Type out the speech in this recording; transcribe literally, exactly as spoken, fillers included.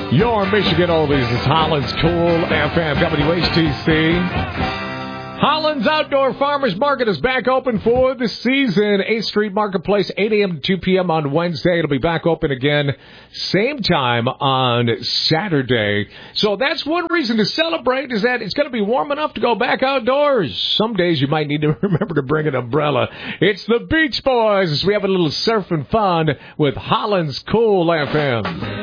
Your Michigan Oldies is Holland's Cool F M, W H T C. Holland's Outdoor Farmers Market is back open for the season. eighth Street Marketplace, eight a.m. to two p.m. on Wednesday. It'll be back open again, same time on Saturday. So that's one reason to celebrate, is that it's going to be warm enough to go back outdoors. Some days you might need to remember to bring an umbrella. It's the Beach Boys as we have a little surf and fun with Holland's Cool F M.